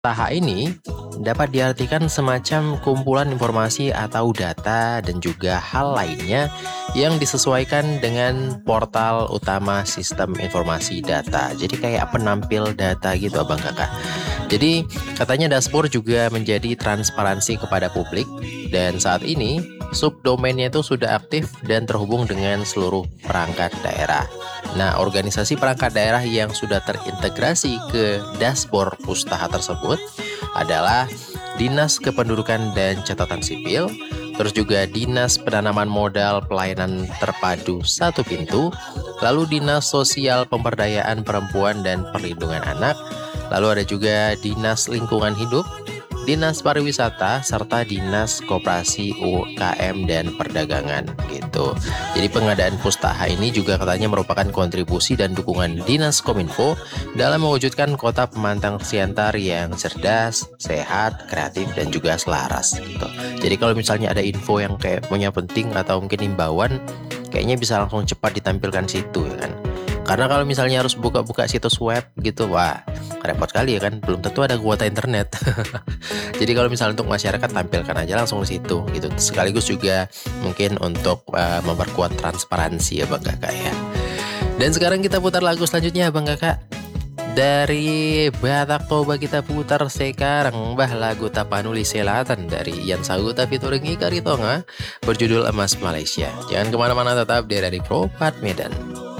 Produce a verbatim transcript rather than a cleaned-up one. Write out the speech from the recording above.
Taha ini dapat diartikan semacam kumpulan informasi atau data dan juga hal lainnya yang disesuaikan dengan portal utama sistem informasi data. Jadi kayak penampil data gitu Abang Kakak. Jadi katanya dashboard juga menjadi transparansi kepada publik dan saat ini subdomainnya itu sudah aktif dan terhubung dengan seluruh perangkat daerah. Nah, organisasi perangkat daerah yang sudah terintegrasi ke dashboard Pustaha tersebut adalah Dinas Kependudukan dan Catatan Sipil, terus juga Dinas Penanaman Modal Pelayanan Terpadu Satu Pintu, lalu Dinas Sosial Pemberdayaan Perempuan dan Perlindungan Anak, lalu ada juga Dinas Lingkungan Hidup, Dinas Pariwisata, serta Dinas Koperasi U K M dan Perdagangan gitu. Jadi pengadaan Pustaha ini juga katanya merupakan kontribusi dan dukungan Dinas Kominfo dalam mewujudkan kota Pemantang Siantar yang cerdas, sehat, kreatif, dan juga selaras gitu. Jadi kalau misalnya ada info yang kayak punya penting atau mungkin imbauan, kayaknya bisa langsung cepat ditampilkan situ ya kan. Karena kalau misalnya harus buka-buka situs web gitu, wah repot kali ya kan, belum tentu ada kuota internet. Jadi kalau misalnya untuk masyarakat tampilkan aja langsung di situ gitu. Sekaligus juga mungkin untuk uh, memperkuat transparansi ya Bang Kakak ya. Dan sekarang kita putar lagu selanjutnya Bang Kakak. Dari Batak Toba kita putar sekarang bah lagu Tapanuli Selatan dari Ian Saguta featuring Ika Ritonga berjudul Emas Malaysia. Jangan kemana-mana, tetap di Radio Pro Medan.